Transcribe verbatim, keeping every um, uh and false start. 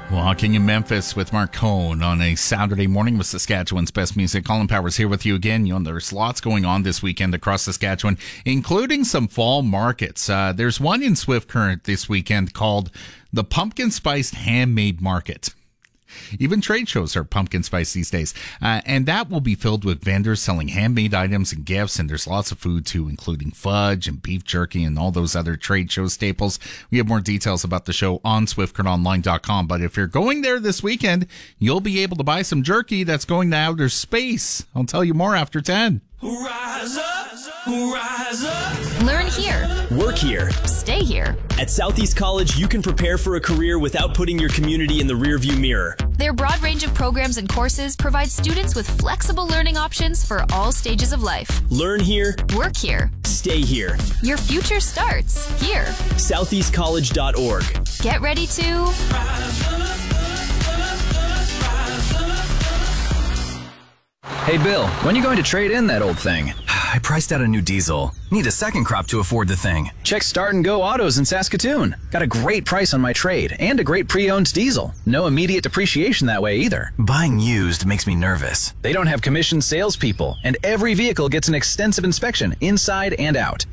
Walking in Memphis with Mark Cohn on a Saturday morning with Saskatchewan's best music. Colin Powers here with you again. You know, there's lots going on this weekend across Saskatchewan, including some fall markets. Uh, there's one in Swift Current this weekend called the Pumpkin Spiced Handmade Market. Even trade shows are pumpkin spice these days. Uh, and that will be filled with vendors selling handmade items and gifts. And there's lots of food, too, including fudge and beef jerky and all those other trade show staples. We have more details about the show on swift current online dot com. But if you're going there this weekend, you'll be able to buy some jerky that's going to outer space. I'll tell you more after ten. Rise up, rise up. Learn here. Work here. Stay here. At Southeast College, you can prepare for a career without putting your community in the rearview mirror. Their broad range of programs and courses provide students with flexible learning options for all stages of life. Learn here. Work here. Stay here. Your future starts here. southeast college dot org. Get ready to Rise up, rise up. Hey, Bill, when are you going to trade in that old thing? I priced out a new diesel. Need a second crop to afford the thing. Check Start and Go Autos in Saskatoon. Got a great price on my trade and a great pre-owned diesel. No immediate depreciation that way either. Buying used makes me nervous. They don't have commissioned salespeople, and every vehicle gets an extensive inspection inside and out.